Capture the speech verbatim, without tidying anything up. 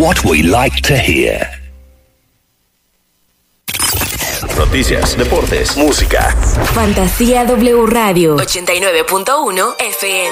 what we like to hear. Noticias, deportes, música. Fantasía W Radio ochenta y nueve punto uno F M.